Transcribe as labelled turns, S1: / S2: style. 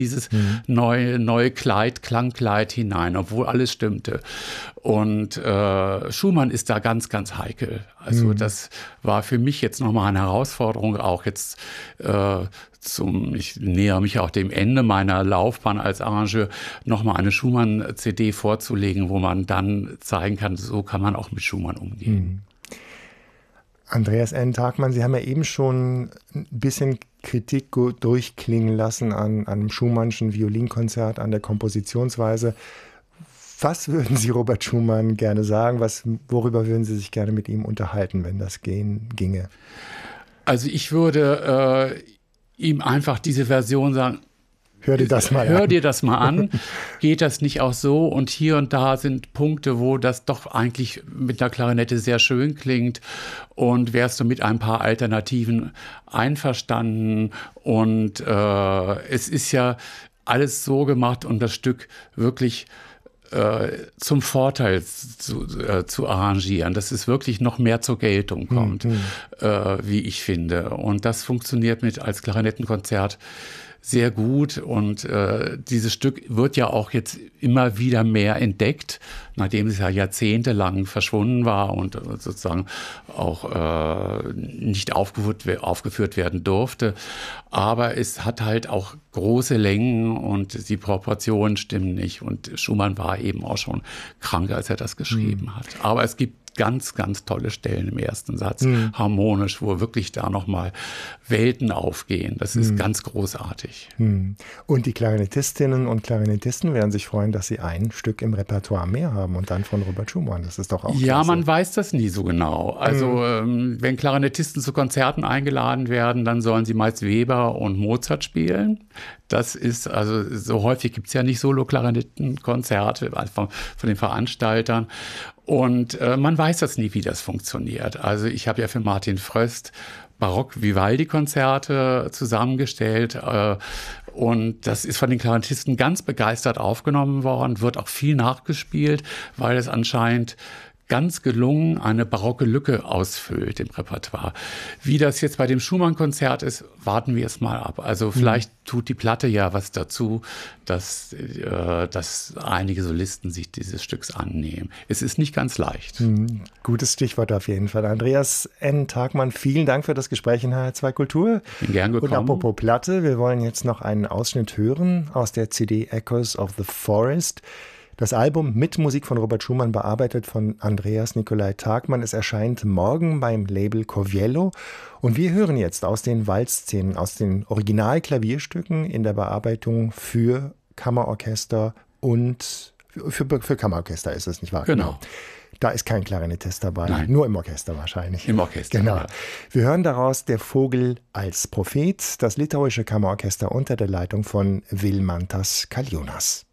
S1: dieses neue Klangkleid hinein, obwohl alles stimmte. Und Schumann ist da ganz, ganz heikel. Also das war für mich jetzt nochmal eine Herausforderung, auch jetzt ich nähere mich auch dem Ende meiner Laufbahn als Arrangeur, nochmal eine Schumann-CD vorzulegen, wo man dann zeigen kann, so kann man auch mit Schumann umgehen.
S2: Andreas N. Tagmann, Sie haben ja eben schon ein bisschen Kritik durchklingen lassen an einem Schumannschen Violinkonzert, an der Kompositionsweise. Was würden Sie Robert Schumann gerne sagen? Worüber würden Sie sich gerne mit ihm unterhalten, wenn das ginge?
S1: Also ich würde ihm einfach diese Version sagen,
S2: Hör dir das mal an.
S1: Geht das nicht auch so? Und hier und da sind Punkte, wo das doch eigentlich mit einer Klarinette sehr schön klingt. Und wärst du mit ein paar Alternativen einverstanden? Und es ist ja alles so gemacht, um das Stück wirklich zum Vorteil zu arrangieren, dass es wirklich noch mehr zur Geltung kommt, wie ich finde. Und das funktioniert als Klarinettenkonzert sehr gut und dieses Stück wird ja auch jetzt immer wieder mehr entdeckt, nachdem es ja jahrzehntelang verschwunden war und sozusagen auch nicht aufgeführt werden durfte. Aber es hat halt auch große Längen und die Proportionen stimmen nicht. Und Schumann war eben auch schon krank, als er das geschrieben hat. Aber es gibt ganz, ganz tolle Stellen im ersten Satz, harmonisch, wo wirklich da nochmal Welten aufgehen. Das ist ganz großartig.
S2: Und die Klarinettistinnen und Klarinettisten werden sich freuen, dass sie ein Stück im Repertoire mehr haben und dann von Robert Schumann. Das ist doch auch
S1: Ja,
S2: klasse.
S1: man weiß das nie so genau. Also wenn Klarinettisten zu Konzerten eingeladen werden, dann sollen sie meist Weber und Mozart spielen. Das ist, also so häufig gibt es ja nicht Solo-Klarinettenkonzerte von den Veranstaltern. Und man weiß das nie, wie das funktioniert. Also ich habe ja für Martin Fröst Barock-Vivaldi-Konzerte zusammengestellt. Und das ist von den Klarinettisten ganz begeistert aufgenommen worden, wird auch viel nachgespielt, weil es anscheinend ganz gelungen eine barocke Lücke ausfüllt im Repertoire. Wie das jetzt bei dem Schumann-Konzert ist, warten wir es mal ab. Also vielleicht tut die Platte ja was dazu, dass einige Solisten sich dieses Stücks annehmen. Es ist nicht ganz leicht.
S2: Gutes Stichwort auf jeden Fall. Andreas N. Tagmann, vielen Dank für das Gespräch in HR2 Kultur.
S1: Bin gern gekommen.
S2: Und apropos Platte, wir wollen jetzt noch einen Ausschnitt hören aus der CD Echoes of the Forest. Das Album mit Musik von Robert Schumann, bearbeitet von Andreas Nicolai Tagmann. Es erscheint morgen beim Label Coviello. Und wir hören jetzt aus den Waldszenen, aus den Originalklavierstücken in der Bearbeitung für Kammerorchester und für Kammerorchester ist es, nicht wahr?
S1: Genau.
S2: Da ist kein Klarinettist dabei,
S1: Nein.
S2: Nur im Orchester wahrscheinlich.
S1: Im Orchester,
S2: genau.
S1: ja.
S2: Wir hören daraus Der Vogel als Prophet, das litauische Kammerorchester unter der Leitung von Vilmantas Kaljunas.